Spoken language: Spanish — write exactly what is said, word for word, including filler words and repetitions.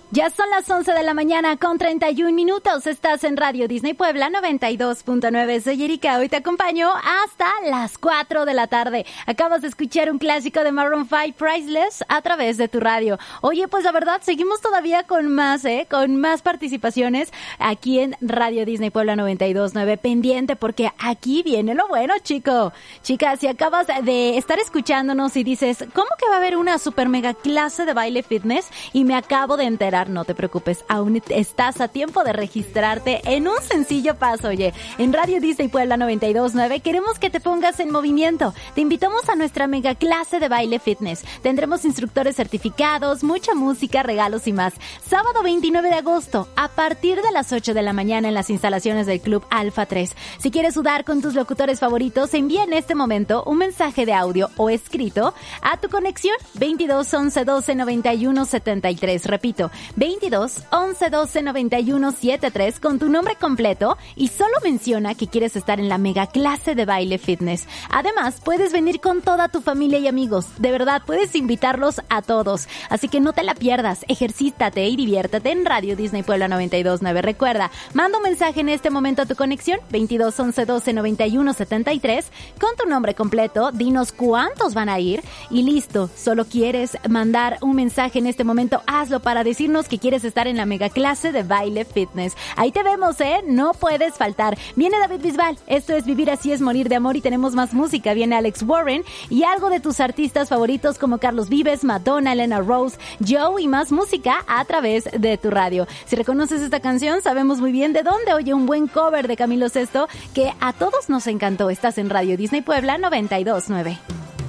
Ya son las once de la mañana con treinta y un minutos. Estás en Radio Disney Puebla noventa y dos punto nueve. Soy Erika. Hoy te acompaño hasta las cuatro de la tarde. Acabas de escuchar un clásico de Maroon cinco, Priceless, a través de tu radio. Oye, pues la verdad, seguimos todavía con más, ¿eh? Con más participaciones aquí en Radio Disney Puebla noventa y dos punto nueve. Pendiente, porque aquí viene lo bueno, chico. Chicas, si acabas de estar escuchándonos y dices, ¿cómo que va a haber una super mega clase de baile fitness? Y me acabo de enterar. No te preocupes, aún estás a tiempo de registrarte en un sencillo paso. Oye, en Radio Disney Puebla noventa y dos punto nueve queremos que te pongas en movimiento. Te invitamos a nuestra mega clase de baile fitness. Tendremos instructores certificados, mucha música, regalos y más. Sábado veintinueve de agosto, a partir de las ocho de la mañana en las instalaciones del Club Alfa tres. Si quieres sudar con tus locutores favoritos, envía en este momento un mensaje de audio o escrito a tu conexión veintidós once doce noventa y uno setenta y tres. Repito, veintidós once doce noventa y uno setenta y tres con tu nombre completo y solo menciona que quieres estar en la mega clase de baile fitness. Además, puedes venir con toda tu familia y amigos. De verdad, puedes invitarlos a todos. Así que no te la pierdas. Ejercítate y diviértete en Radio Disney Puebla noventa y dos punto nueve. Recuerda, manda un mensaje en este momento a tu conexión veintidós once doce noventa y uno setenta y tres con tu nombre completo. Dinos cuántos van a ir y listo. Solo quieres mandar un mensaje en este momento, hazlo para decirnos que quieres estar en la mega clase de baile fitness. Ahí te vemos, ¿eh? No puedes faltar. Viene David Bisbal. Esto es Vivir Así es Morir de Amor y tenemos más música. Viene Alex Warren y algo de tus artistas favoritos como Carlos Vives, Madonna, Elena Rose, Joe y más música a través de tu radio. Si reconoces esta canción, sabemos muy bien de dónde. Oye, un buen cover de Camilo Sesto que a todos nos encantó. Estás en Radio Disney Puebla noventa y dos punto nueve.